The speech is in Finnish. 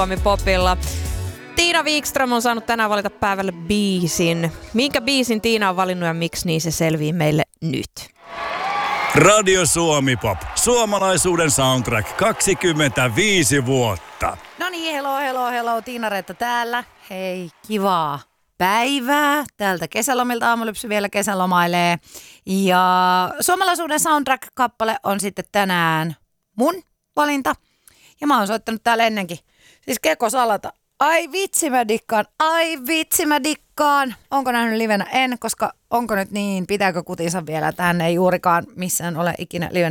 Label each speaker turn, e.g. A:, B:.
A: Suomi Popilla. Tiina Wikström on saanut tänään valita päivälle biisin. Minkä biisin Tiina on valinnut ja miksi, niin se selvii meille nyt.
B: Radio Suomi Pop. Suomalaisuuden soundtrack 25 vuotta.
C: No niin, hello. Tiina Reetta täällä. Hei, kivaa päivää. Täältä kesälomilta Aamulypsy vielä kesälomailee. Ja suomalaisuuden soundtrack-kappale on sitten tänään mun valinta. Ja mä oon soittanut täällä ennenkin. Siis Keko Salata. Ai vitsi mä dikkaan. Onko nähnyt livenä? En, koska onko nyt niin, pitääkö kutinsa vielä, että hän ei juurikaan missään ole ikinä livenä